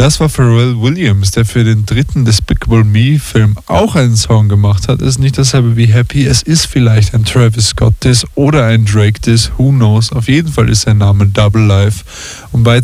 Das war Pharrell Williams, der für den dritten Despicable Me-Film auch einen Song gemacht hat. Ist nicht dasselbe wie Happy. Es ist vielleicht ein Travis Scott-Diss oder ein Drake-Diss. Who knows? Auf jeden Fall ist sein Name Double Life. Und bei